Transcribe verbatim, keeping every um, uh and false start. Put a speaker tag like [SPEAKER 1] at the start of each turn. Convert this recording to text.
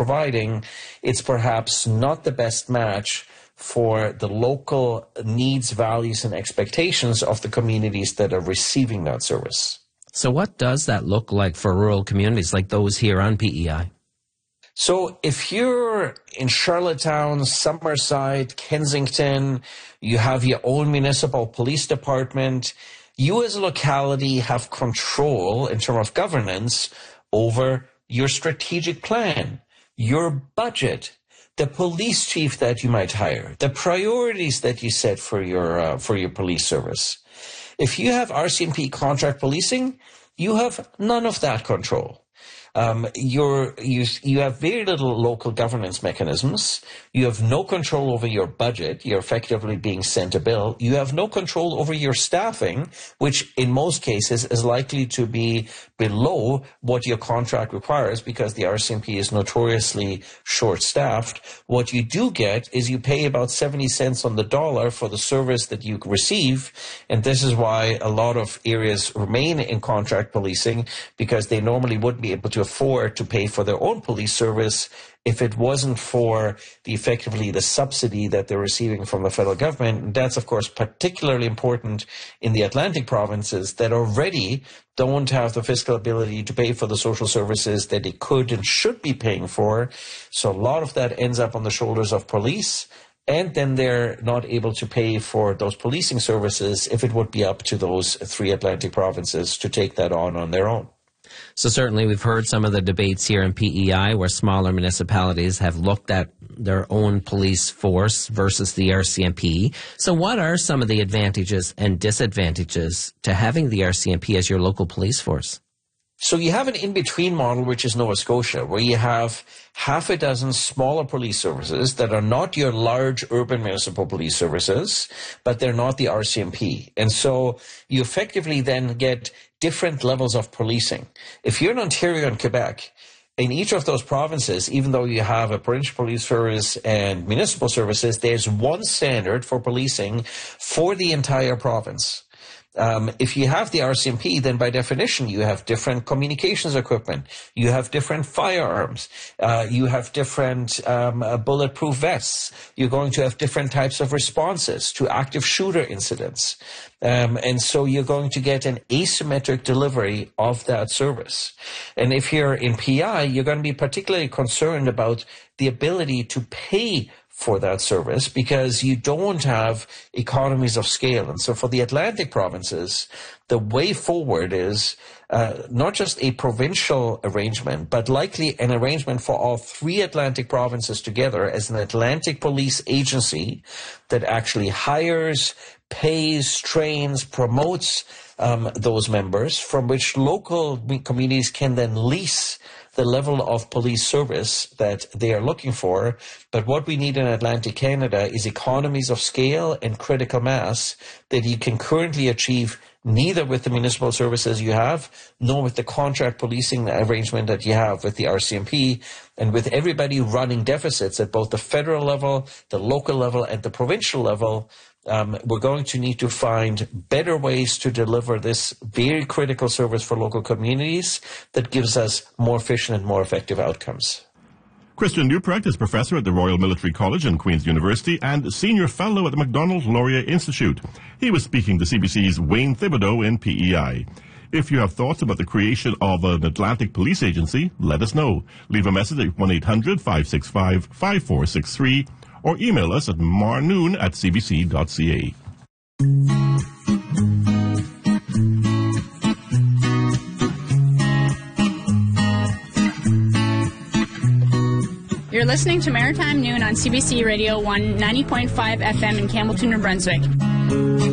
[SPEAKER 1] providing, it's perhaps not the best match for the local needs, values, and expectations of the communities that are receiving that service.
[SPEAKER 2] So what does that look like for rural communities like those here on P E I?
[SPEAKER 1] So if you're in Charlottetown, Summerside, Kensington, you have your own municipal police department, you as a locality have control in terms of governance over your strategic plan, your budget, the police chief that you might hire, the priorities that you set for your uh, for your police service. If you have R C M P contract policing, you have none of that control. Um, you're, you, you have very little local governance mechanisms. You have no control over your budget. You're effectively being sent a bill. You have no control over your staffing, which in most cases is likely to be below what your contract requires because the R C M P is notoriously short-staffed. What you do get is you pay about seventy cents on the dollar for the service that you receive, and this is why a lot of areas remain in contract policing because they normally wouldn't be able to afford to pay for their own police service if it wasn't for the effectively the subsidy that they're receiving from the federal government. And that's, of course, particularly important in the Atlantic provinces that already don't have the fiscal ability to pay for the social services that they could and should be paying for. So a lot of that ends up on the shoulders of police, and then they're not able to pay for those policing services if it would be up to those three Atlantic provinces to take that on on their own.
[SPEAKER 2] So certainly we've heard some of the debates here in P E I where smaller municipalities have looked at their own police force versus the R C M P. So what are some of the advantages and disadvantages to having the R C M P as your local police force?
[SPEAKER 1] So you have an in-between model, which is Nova Scotia, where you have half a dozen smaller police services that are not your large urban municipal police services, but they're not the R C M P. And so you effectively then get different levels of policing. If you're in Ontario and Quebec, in each of those provinces, even though you have a provincial police service and municipal services, there's one standard for policing for the entire province. Um, if you have the R C M P, then by definition, you have different communications equipment. You have different firearms. Uh, you have different um, uh, bulletproof vests. You're going to have different types of responses to active shooter incidents. Um, and so you're going to get an asymmetric delivery of that service. And if you're in P I, you're going to be particularly concerned about the ability to pay for that service because you don't have economies of scale. And so for the Atlantic provinces, the way forward is uh, not just a provincial arrangement, but likely an arrangement for all three Atlantic provinces together as an Atlantic police agency that actually hires, pays, trains, promotes um, those members, from which local communities can then lease the level of police service that they are looking for. But what we need in Atlantic Canada is economies of scale and critical mass that you can currently achieve neither with the municipal services you have, nor with the contract policing arrangement that you have with the R C M P, and with everybody running deficits at both the federal level, the local level, and the provincial level. Um, we're going to need to find better ways to deliver this very critical service for local communities that gives us more efficient and more effective outcomes.
[SPEAKER 3] Christian Neuprecht is professor at the Royal Military College and Queen's University and senior fellow at the Macdonald-Laurier Institute. He was speaking to C B C's Wayne Thibodeau in P E I. If you have thoughts about the creation of an Atlantic police agency, let us know. Leave a message at one eight hundred, five six five, five four six three or email us at marnoon at c b c dot c a.
[SPEAKER 4] You're listening to Maritime Noon on C B C Radio one ninety point five F M in Campbellton, New Brunswick.